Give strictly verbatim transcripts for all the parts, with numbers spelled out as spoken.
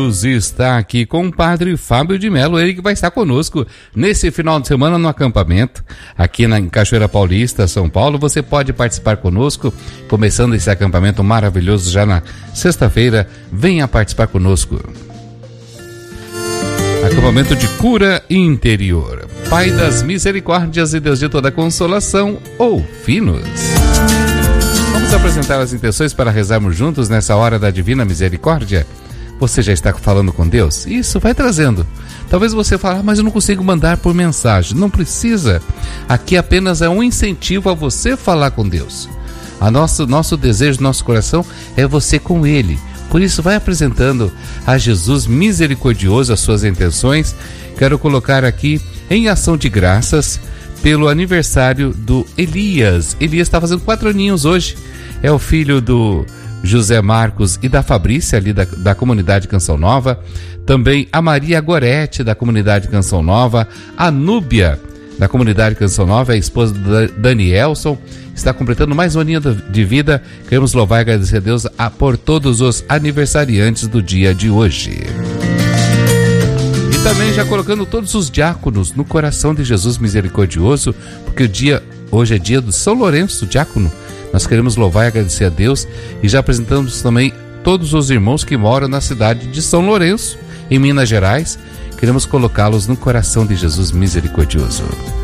Deus está aqui com o Padre Fábio de Mello, ele que vai estar conosco nesse final de semana no acampamento, aqui na, em Cachoeira Paulista, São Paulo. Você pode participar conosco, começando esse acampamento maravilhoso já na sexta-feira. Venha participar conosco. Acampamento de cura interior. Pai das misericórdias e Deus de toda consolação, ouvi-nos. Vamos apresentar as intenções para rezarmos juntos nessa hora da Divina Misericórdia. Você já está falando com Deus? Isso, vai trazendo. Talvez você fale, ah, mas eu não consigo mandar por mensagem. Não precisa. Aqui apenas é um incentivo a você falar com Deus. A nosso, nosso desejo, nosso coração é você com Ele. Por isso, vai apresentando a Jesus misericordioso as suas intenções. Quero colocar aqui em ação de graças pelo aniversário do Elias. Elias está fazendo quatro aninhos hoje. É o filho do José Marcos e da Fabrícia, ali da, da comunidade Canção Nova. Também a Maria Gorete, da comunidade Canção Nova. A Núbia, da comunidade Canção Nova, é a esposa do Danielson. Está completando mais um aninho de vida. Queremos louvar e agradecer a Deus a, por todos os aniversariantes do dia de hoje. E também já colocando todos os diáconos no coração de Jesus misericordioso, porque o dia, hoje é dia do São Lourenço, diácono. Nós queremos louvar e agradecer a Deus e já apresentamos também todos os irmãos que moram na cidade de São Lourenço, em Minas Gerais. Queremos colocá-los no coração de Jesus misericordioso.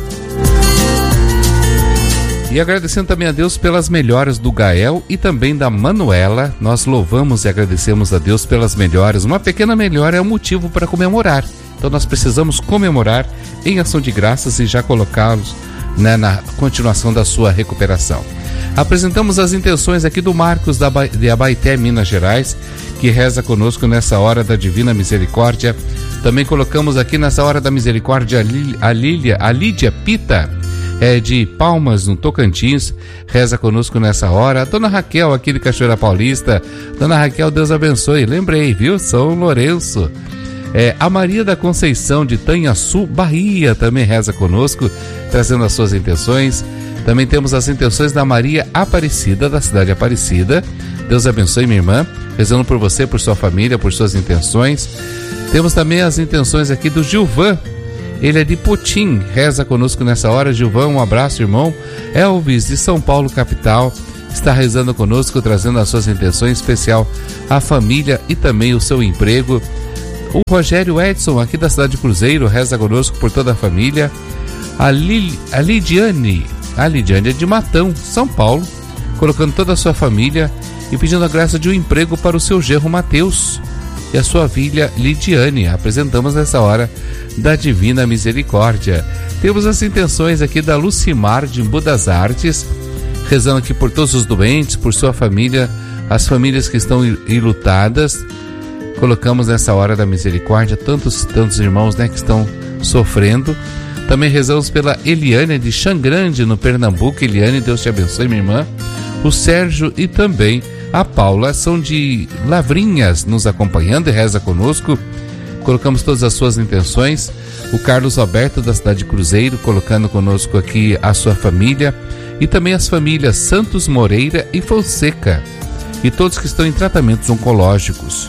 E agradecendo também a Deus pelas melhoras do Gael e também da Manuela. Nós louvamos e agradecemos a Deus pelas melhoras. Uma pequena melhora é um motivo para comemorar. Então nós precisamos comemorar em ação de graças e já colocá-los, né, na continuação da sua recuperação. Apresentamos as intenções aqui do Marcos da ba- de Abaeté, Minas Gerais, que reza conosco nessa hora da Divina Misericórdia. Também colocamos aqui nessa hora da Misericórdia a Lília, a Lídia Pita, é de Palmas, no Tocantins, reza conosco nessa hora. A Dona Raquel, aqui de Cachoeira Paulista. Dona Raquel, Deus abençoe. Lembrei, viu? São Lourenço. É, a Maria da Conceição, de Tanhaçu, Bahia, também reza conosco, trazendo as suas intenções. Também temos as intenções da Maria Aparecida, da cidade Aparecida. Deus abençoe, minha irmã, rezando por você, por sua família, por suas intenções. Temos também as intenções aqui do Gilvan. Ele é de Potim, reza conosco nessa hora. Gilvan, um abraço, irmão. Elvis, de São Paulo, capital, está rezando conosco, trazendo as suas intenções, especial a família e também o seu emprego. O Rogério Edson, aqui da cidade de Cruzeiro, reza conosco por toda a família. A, Lil, a Lidiane, a Lidiane é de Matão, São Paulo, colocando toda a sua família e pedindo a graça de um emprego para o seu genro Mateus e a sua filha Lidiane. Apresentamos nessa hora da Divina Misericórdia. Temos as intenções aqui da Lucimar, de Embu das Artes, rezando aqui por todos os doentes, por sua família, as famílias que estão enlutadas. Colocamos nessa hora da misericórdia tantos, tantos irmãos, né, que estão sofrendo. Também rezamos pela Eliane de Xangrande, no Pernambuco. Eliane, Deus te abençoe, minha irmã. O Sérgio e também a Paula são de Lavrinhas, nos acompanhando e reza conosco. Colocamos todas as suas intenções. O Carlos Alberto, da cidade de Cruzeiro, colocando conosco aqui a sua família. E também as famílias Santos Moreira e Fonseca. E todos que estão em tratamentos oncológicos.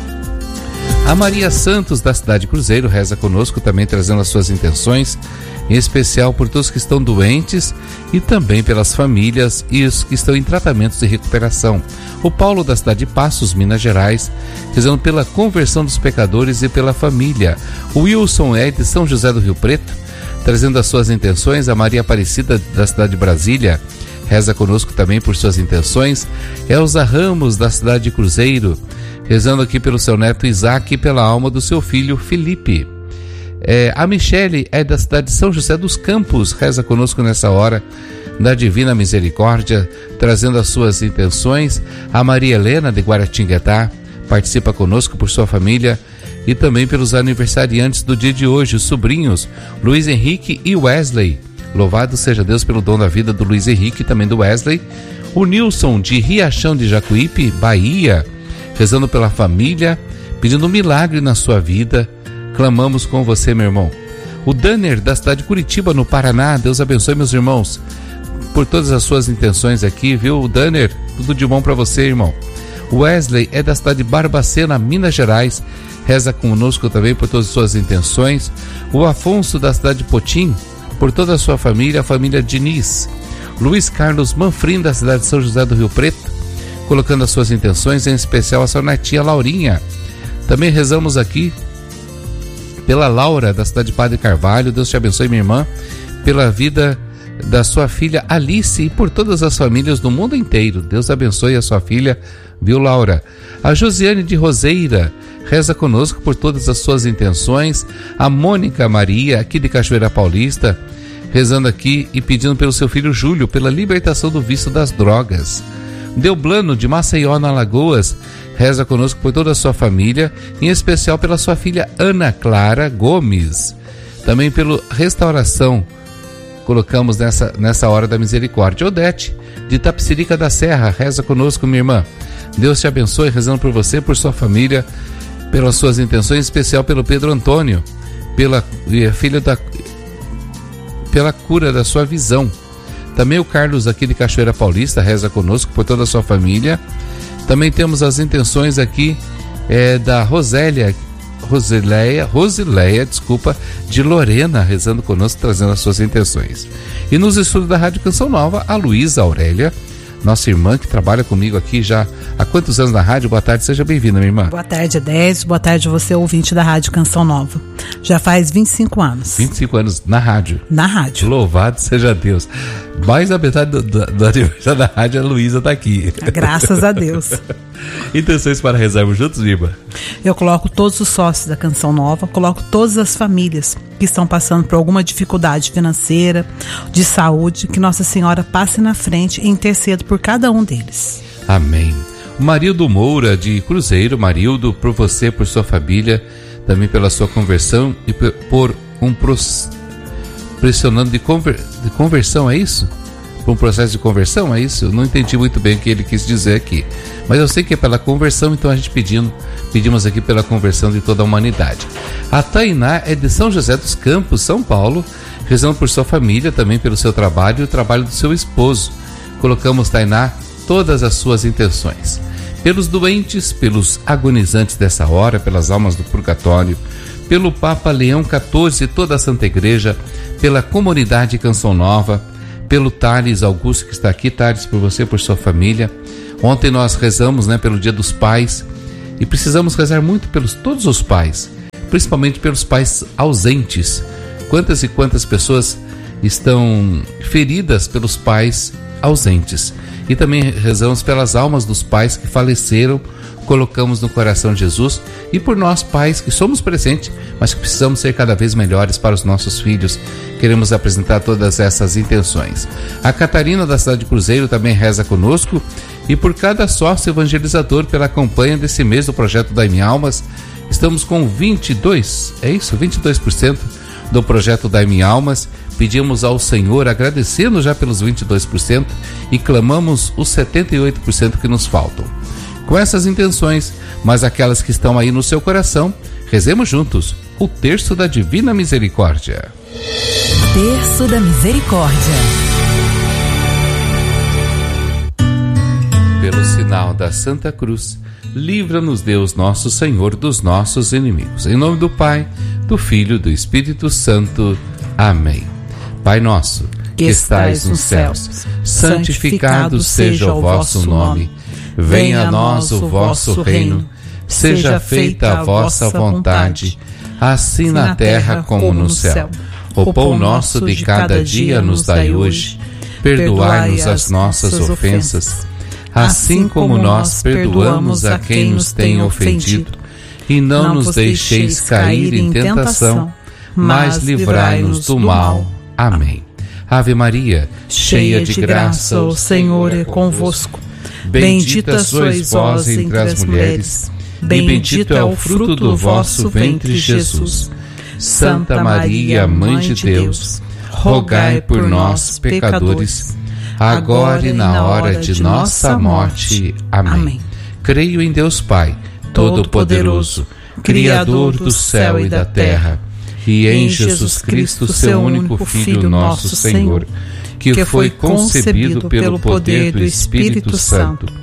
A Maria Santos, da cidade de Cruzeiro, reza conosco, também trazendo as suas intenções, em especial por todos que estão doentes e também pelas famílias e os que estão em tratamentos de recuperação. O Paulo, da cidade de Passos, Minas Gerais, rezando pela conversão dos pecadores e pela família. O Wilson é de São José do Rio Preto, trazendo as suas intenções. A Maria Aparecida, da cidade de Brasília, reza conosco também por suas intenções. Elza Ramos, da cidade de Cruzeiro, rezando aqui pelo seu neto Isaac e pela alma do seu filho Felipe. É, a Michele é da cidade de São José dos Campos, reza conosco nessa hora da Divina Misericórdia, trazendo as suas intenções. A Maria Helena, de Guaratinguetá, participa conosco por sua família e também pelos aniversariantes do dia de hoje, os sobrinhos Luiz Henrique e Wesley. Louvado seja Deus pelo dom da vida do Luiz Henrique e também do Wesley. O Nilson, de Riachão de Jacuípe, Bahia, rezando pela família, pedindo um milagre na sua vida. Clamamos com você, meu irmão. O Danner, da cidade de Curitiba, no Paraná, Deus abençoe, meus irmãos, por todas as suas intenções aqui, viu, Danner? Tudo de bom para você, irmão. Wesley é da cidade de Barbacena, Minas Gerais, reza conosco também por todas as suas intenções. O Afonso da cidade de Potim, por toda a sua família, a família Diniz. Luiz Carlos Manfrim da cidade de São José do Rio Preto, colocando as suas intenções, em especial a sua netinha Laurinha. Também rezamos aqui pela Laura da cidade de Padre Carvalho. Deus te abençoe, minha irmã, pela vida da sua filha Alice e por todas as famílias do mundo inteiro. Deus abençoe a sua filha, viu, Laura? A Josiane de Roseira reza conosco por todas as suas intenções. A Mônica Maria, aqui de Cachoeira Paulista, rezando aqui e pedindo pelo seu filho Júlio, pela libertação do vício das drogas. Delblano de Maceió, na Alagoas, reza conosco por toda a sua família, em especial pela sua filha Ana Clara Gomes. Também pelo Restauração, colocamos nessa, nessa hora da misericórdia. Odete, de Tapicirica da Serra, reza conosco, minha irmã. Deus te abençoe, rezando por você, por sua família, pelas suas intenções, em especial pelo Pedro Antônio, pela filha da, pela cura da sua visão. Também o Carlos, aqui de Cachoeira Paulista, reza conosco por toda a sua família. Também temos as intenções aqui é, da Rosélia, Rosileia, Rosileia, desculpa, de Lorena, rezando conosco, trazendo as suas intenções. E nos estudos da Rádio Canção Nova, a Luísa Aurélia, nossa irmã que trabalha comigo aqui já há quantos anos na rádio. Boa tarde, seja bem-vinda, minha irmã. Boa tarde, Adésio. Boa tarde, você ouvinte da Rádio Canção Nova. Já faz vinte e cinco anos. vinte e cinco anos na rádio. Na rádio. Louvado seja Deus. Mais da metade do, do, do aniversário da rádio, a Luísa está aqui. Graças a Deus. Intenções para rezarmos juntos, irmã? Eu coloco todos os sócios da Canção Nova, coloco todas as famílias que estão passando por alguma dificuldade financeira, de saúde, que Nossa Senhora passe na frente e interceda por cada um deles. Amém. O Marildo Moura, de Cruzeiro. Marildo, por você, por sua família, também pela sua conversão e por um processo pressionando de, conver, de conversão, é isso? Por um processo de conversão, é isso? Eu não entendi muito bem o que ele quis dizer aqui, mas eu sei que é pela conversão, então a gente pedindo, pedimos aqui pela conversão de toda a humanidade. A Tainá é de São José dos Campos, São Paulo, rezando por sua família, também pelo seu trabalho e o trabalho do seu esposo. Colocamos, Tainá, todas as suas intenções. Pelos doentes, pelos agonizantes dessa hora, pelas almas do purgatório, pelo Papa Leão quatorze e toda a Santa Igreja, pela comunidade Canção Nova, pelo Thales Augusto que está aqui. Thales, por você, por sua família. Ontem nós rezamos, né, pelo Dia dos Pais, e precisamos rezar muito pelos todos os pais, principalmente pelos pais ausentes. Quantas e quantas pessoas estão feridas pelos pais ausentes. E também rezamos pelas almas dos pais que faleceram, colocamos no coração de Jesus, e por nós pais que somos presentes, mas que precisamos ser cada vez melhores para os nossos filhos. Queremos apresentar todas essas intenções. A Catarina da cidade de Cruzeiro também reza conosco, e por cada sócio evangelizador pela campanha desse mês do projeto Dai-me Almas. Estamos com vinte e dois, é isso? vinte e dois por cento do projeto Dai-me Almas. Pedimos ao Senhor, agradecendo já pelos vinte e dois por cento, e clamamos os setenta e oito por cento que nos faltam. Com essas intenções, mas aquelas que estão aí no seu coração, rezemos juntos o Terço da Divina Misericórdia. Terço da Misericórdia. Pelo sinal da Santa Cruz, livra-nos Deus nosso Senhor dos nossos inimigos. Em nome do Pai, do Filho e do Espírito Santo. Amém. Pai nosso, que estais nos céus, santificado seja o vosso nome. Venha a nós o vosso reino. Seja feita a vossa vontade, assim na terra como no céu. O pão nosso de cada dia nos dai hoje. Perdoai-nos as nossas ofensas, assim como nós perdoamos a quem nos tem ofendido. E não nos deixeis cair em tentação, mas livrai-nos do mal. Amém. Ave Maria, cheia de graça, o Senhor é convosco. Bendita sois vós entre as mulheres, e bendito é o fruto do vosso ventre, Jesus. Santa Maria, Mãe de Deus, rogai por nós, pecadores, agora e na hora de nossa morte. Amém. Creio em Deus Pai, Todo-Poderoso, Criador do céu e da terra, e em Jesus Cristo, seu único Filho, nosso Senhor, que foi concebido pelo poder do Espírito Santo,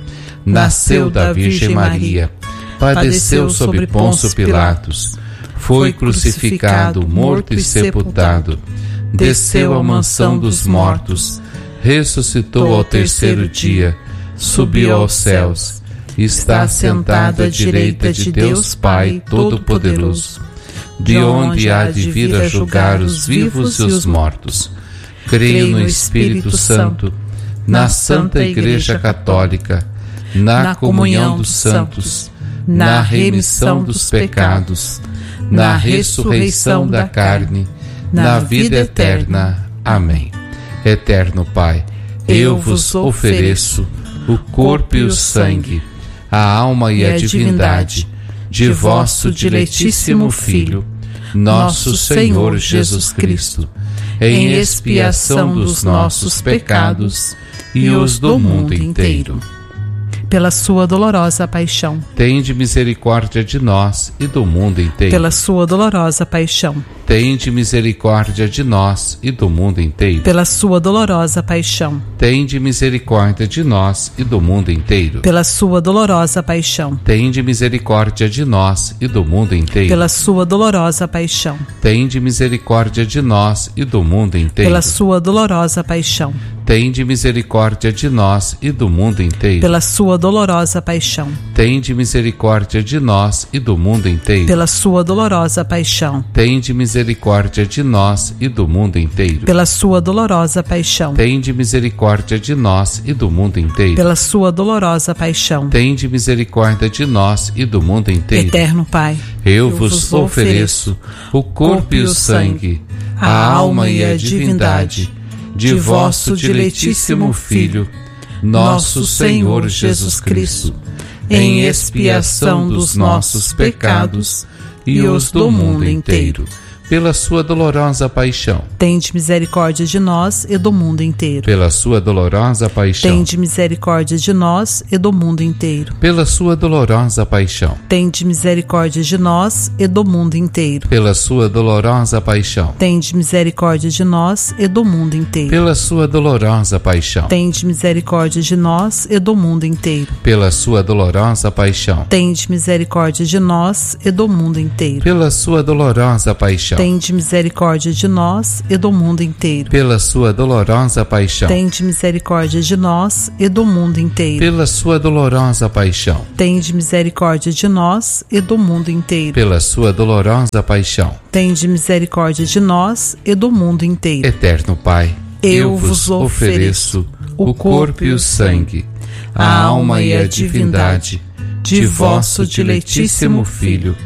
nasceu da Virgem Maria, padeceu sob Pôncio Pilatos, foi crucificado, morto e sepultado, desceu à mansão dos mortos, ressuscitou ao terceiro dia, subiu aos céus, está sentado à direita de Deus Pai Todo-Poderoso, de onde há de vir a julgar os vivos e os mortos. Creio no Espírito Santo, na Santa Igreja Católica, na comunhão dos santos, na remissão dos pecados, na ressurreição da carne, na vida eterna. Amém. Eterno Pai, eu vos ofereço o corpo e o sangue, a alma e a divindade de vosso diletíssimo Filho, nosso Senhor Jesus Cristo, em expiação dos nossos pecados e os do mundo inteiro. Pela sua dolorosa paixão, tende misericórdia de nós e do mundo inteiro. Pela sua dolorosa paixão, tende misericórdia de nós e do mundo inteiro. Pela sua dolorosa paixão, tende misericórdia de nós e do mundo inteiro. Pela sua dolorosa paixão, tende misericórdia de nós e do mundo inteiro. Pela sua dolorosa paixão, tende misericórdia de nós e do mundo inteiro. Pela sua dolorosa paixão, tende misericórdia de nós e do mundo inteiro. Pela sua dolorosa paixão, tende misericórdia de nós e do mundo inteiro. Pela sua dolorosa paixão, tende misericórdia de nós e do mundo inteiro. Pela sua dolorosa paixão, tende misericórdia de nós e do mundo inteiro. Pela sua dolorosa paixão, tende misericórdia de nós e do mundo inteiro. Eterno Pai, eu vos ofereço o corpo e o sangue, a alma e a divindade de vosso diletíssimo Filho, nosso Senhor Jesus Cristo, em expiação dos nossos pecados e os do mundo inteiro. Pela sua dolorosa paixão, tende misericórdia de nós e do mundo inteiro. Pela sua dolorosa paixão, tende misericórdia de nós e do mundo inteiro. Pela sua dolorosa paixão, tende misericórdia de nós e do mundo inteiro. Pela sua dolorosa paixão, tende misericórdia de nós e do mundo inteiro. Pela sua dolorosa paixão, tende misericórdia de nós e do mundo inteiro. Pela sua dolorosa paixão, tende misericórdia de nós e do mundo inteiro. Pela sua dolorosa paixão, tende misericórdia de nós e do mundo inteiro. Pela sua dolorosa paixão, tende misericórdia de nós e do mundo inteiro. Pela sua dolorosa paixão, tende misericórdia de nós e do mundo inteiro. Pela sua dolorosa paixão, tende misericórdia de nós e do mundo inteiro. Eterno Pai, eu vos ofereço o corpo e o sangue, a alma e a divindade de vosso diletíssimo Filho,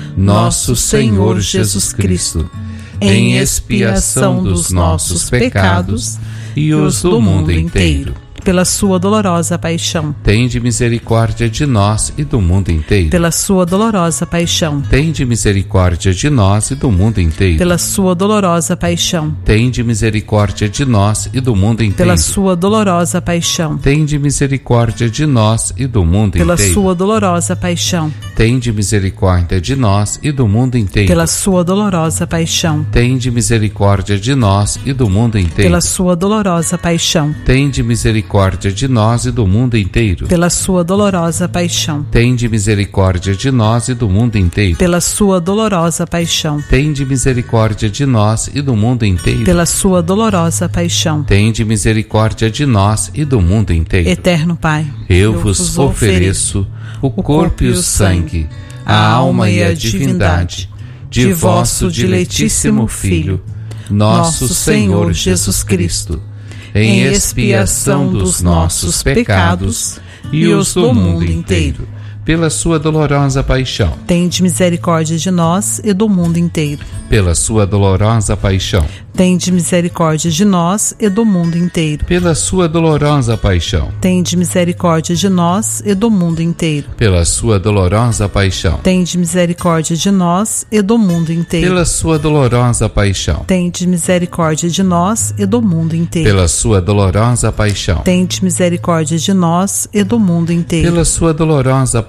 nosso Senhor Jesus Cristo, em expiação dos nossos pecados e os do mundo inteiro. Pela sua dolorosa paixão, tende misericórdia de nós e do mundo inteiro. Pela sua dolorosa paixão, tende misericórdia de nós e do mundo inteiro. Pela sua dolorosa paixão, tende misericórdia de nós e do mundo inteiro. Pela sua dolorosa paixão, tende misericórdia de nós e do mundo Pela inteiro. Pela sua dolorosa paixão, tende misericórdia de nós e do mundo inteiro. Pela sua dolorosa paixão, tende misericórdia de nós e do mundo inteiro. Pela sua dolorosa paixão, tende misericórdia de nós e do mundo inteiro. Pela sua dolorosa paixão, tende misericórdia de nós e do mundo inteiro. Pela sua dolorosa paixão, tende misericórdia de nós e do mundo inteiro. Pela sua dolorosa paixão, tende misericórdia de nós e do mundo inteiro. Eterno Pai, eu, eu vos ofereço o corpo e o sangue, a alma e a divindade de vosso diletíssimo Filho, nosso Senhor Jesus Cristo, em expiação dos nossos pecados e os do mundo inteiro. Pela sua dolorosa paixão, tende misericórdia de nós e do mundo inteiro. Pela sua dolorosa paixão, tende misericórdia de nós e do mundo inteiro. Pela sua dolorosa paixão, tende misericórdia de nós e do mundo inteiro. Pela sua dolorosa paixão, tende misericórdia de nós e do mundo inteiro. Pela sua dolorosa paixão, tende misericórdia de nós e do mundo inteiro. Pela sua dolorosa paixão, tende misericórdia de nós e do mundo inteiro. Pela sua dolorosa paixão,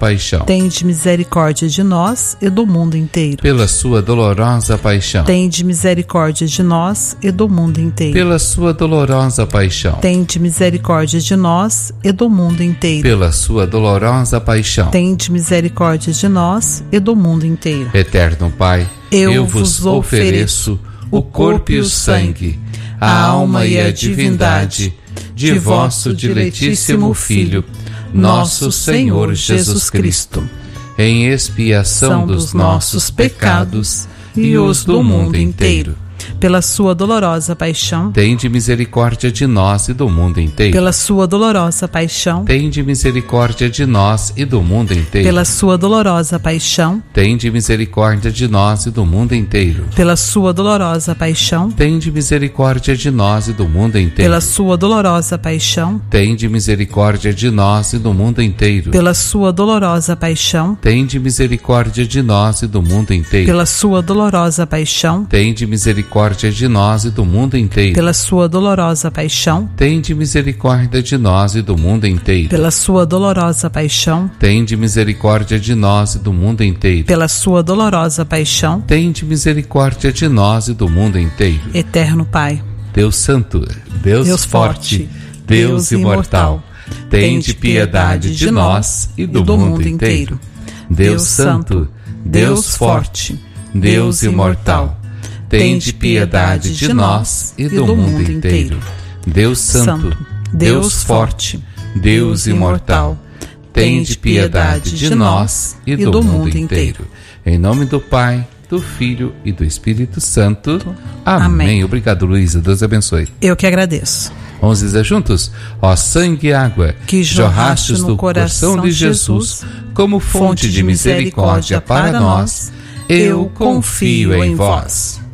paixão. Tende misericórdia de nós e do mundo inteiro. Pela sua dolorosa paixão. Tende misericórdia de nós e do mundo inteiro. Pela sua dolorosa paixão. Tende misericórdia de nós e do mundo inteiro. Pela sua dolorosa paixão. Tende misericórdia de nós e do mundo inteiro. Eterno Pai, eu, eu vos ofereço o corpo e o sangue, a alma e a divindade de vosso diletíssimo Filho, nosso Senhor Jesus Cristo, em expiação dos nossos pecados e os do mundo inteiro. Pela sua dolorosa paixão, tende misericórdia de nós e do mundo inteiro. Pela sua dolorosa paixão, tende misericórdia de nós e do mundo inteiro. Pela sua dolorosa paixão, tende misericórdia de nós e do mundo inteiro. Pela sua dolorosa paixão, tende misericórdia de nós e do mundo inteiro. Pela sua dolorosa paixão, tende misericórdia de nós e do mundo inteiro. Pela sua dolorosa paixão, tende misericórdia de nós e do mundo inteiro. Pela sua dolorosa paixão, tende misericórdia de nós e do mundo inteiro. Pela sua dolorosa paixão, tende misericórdia de nós e do mundo inteiro. Pela sua dolorosa paixão, tende misericórdia de nós e do mundo inteiro. Pela sua dolorosa paixão, tende misericórdia de nós e do mundo inteiro. Eterno Pai, Deus Santo, Deus, Deus forte, Deus imortal, tende piedade de nós e do, e do mundo, mundo inteiro. Deus Santo, Deus forte, Deus imortal, tende piedade de nós e do mundo inteiro. Deus Santo, Deus forte, Deus imortal, tende piedade de nós e do mundo inteiro. Em nome do Pai, do Filho e do Espírito Santo. Amém. Amém. Obrigado, Luísa. Deus abençoe. Eu que agradeço. Vamos dizer juntos? Ó sangue e água que jorrastes do coração de Jesus como fonte de misericórdia para nós, eu confio em vós.